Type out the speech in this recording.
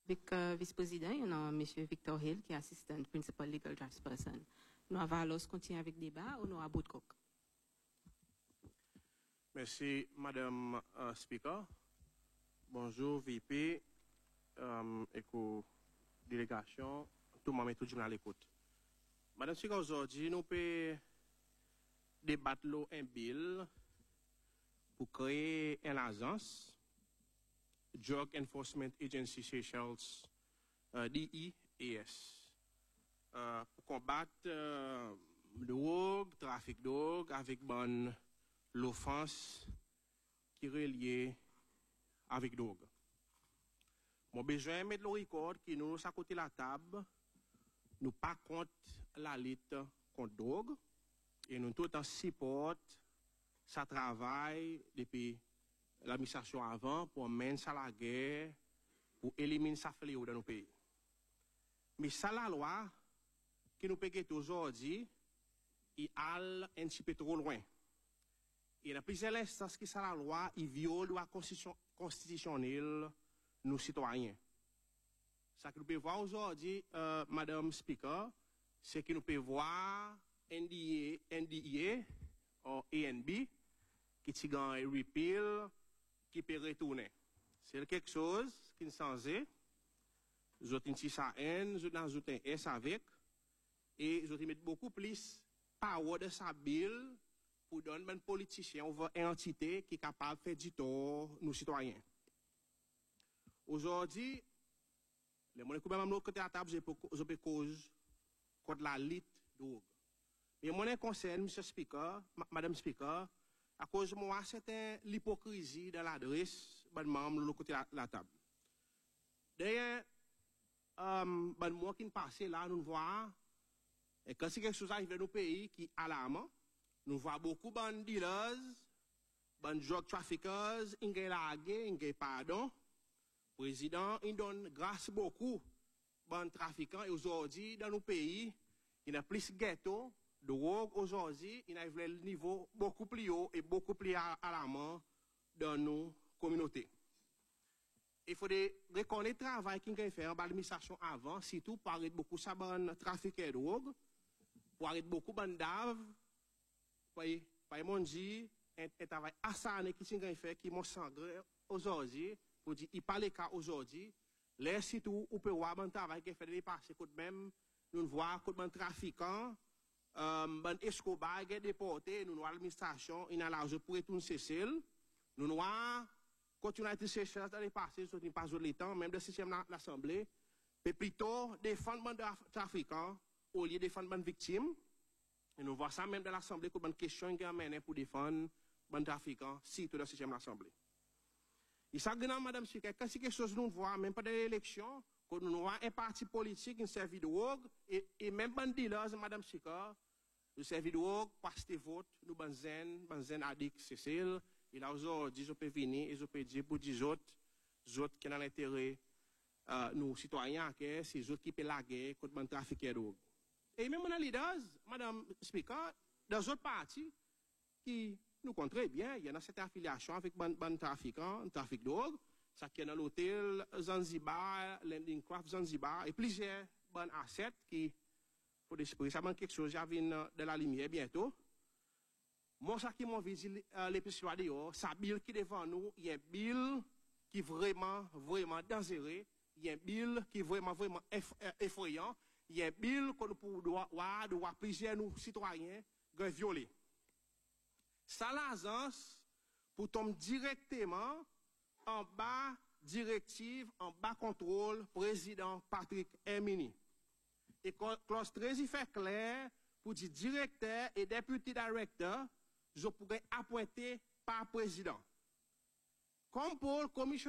Vice-président, il y a M. Victor Hill, qui est assistant principal legal draftsperson. Nous allons alors continuer avec le débat ou nous avons bout de coq. Merci, Madame Speaker. Bonjour, VP, éco-délégation, tout le monde est tout à l'écoute. Madame Speaker, aujourd'hui, nous pouvons débattre un bill pour créer une agence, Drug Enforcement Agency Seychelles, DEAS, pour combattre drogue, trafic de drogue, avec l'offense qui est reliée avec drogue. Mon besoin de mettre le record qui nous à côté de la table, nous pas contre la lutte contre drogue et nous tout en support ça travail depuis l'administration avant pour mener ça la guerre pour éliminer ça fléau dans nos pays. Mais ça la loi qui nous paye aujourd'hui il a un petit peu trop loin. Il y a plusieurs instances qui ça la loi il viole la constitution constitutionnelle nos citoyens. Ça que nous pouvons voir aujourd'hui, Madame Speaker, c'est que nous pouvons voir NDA ou ANB qui tigan repeal qui peut retourner. C'est quelque chose qui est censé, nous avons un ça N, nous avons un S avec, et nous avons beaucoup plus power de sa bill pour donner un politicien ou une entité qui est capable de faire du tort nos citoyens. Aujourd'hui, les gens qui sont côté de la table, je cause contre la lutte drogue. Mais mon conseil, Monsieur Speaker, Madame Speaker, à cause de moi, c'est l'hypocrisie de l'adresse de membre de côté de la table. D'ailleurs, moi qui passe là, nous voyons, et quand c'est quelque chose arrive dans nos pays qui est alarmant, nous voyons beaucoup de dealers, de drug traffickers, ils ont pardon. Président, il donne grâce beaucoup aux trafiquants et aujourd'hui, dans nos pays, il y a plus de ghetto, de drogue aujourd'hui, il y a un niveau beaucoup plus haut et beaucoup plus alarmant dans nos communautés. Il faut reconnaître le travail qu'il a fait en l'administration avant, surtout pour arrêter beaucoup de trafic de drogue, pour arrêter beaucoup de daves, pour un travail assané qui a fait, qui m'a sangré aujourd'hui. Pour dire, il parle cas aujourd'hui, les sites où on peut voir un travail qui est fait dépasser, même, nous voyons que les trafiquants, les escobar, les déportés, nous voyons l'administration, il y a l'argent pour retourner cesser, nous voyons continuer à chercher dans les passés, ce n'est pas le temps, même le système de l'Assemblée, mais plutôt défendre les trafiquants au lieu de défendre les victimes. Et nous voyons ça même dans l'Assemblée, comme une question qui est menée pour défendre les trafiquants, surtout dans le système de l'Assemblée. Et ça, Madame Speaker, quand c'est quelque chose que nous voyons, même pas dans l'élection, que nous voyons un parti politique qui servi de drogue, et même les dealers, Madame Speaker, nous servi de drogue, passe des votes, nous benzen addict, Cécile, et là aujourd'hui, je peux venir et je peux dire pour 10 autres qui ont l'intérêt, nous citoyens, c'est eux autres qui paient la guerre contre le trafic de drogue. Et même les leaders, Madame Speaker, dans d'autres partis, qui nous comptons bien, il y a cette affiliation avec les trafiquants, trafic de drogue, ça qui est dans l'hôtel Zanzibar, Landing Craft Zanzibar, et plusieurs bonnes assets qui, pour l'esprit, ça manque quelque chose, j'avais de la lumière bientôt. Moi, ça qui m'a vu l'épisode de ça bill qui est devant nous, il y a un bill qui est vraiment dangereux, il y a un bill qui est vraiment effrayant, il y a un bill qu'on doit plusieurs nous citoyens violer. Ça l'agence pour tomber directement en bas directive, en bas contrôle, président Patrick Hermini. Et clause 13, il fait clair pour dire directeur et député directeur, je pourrais appointer par président. Comme pour le commissionnaire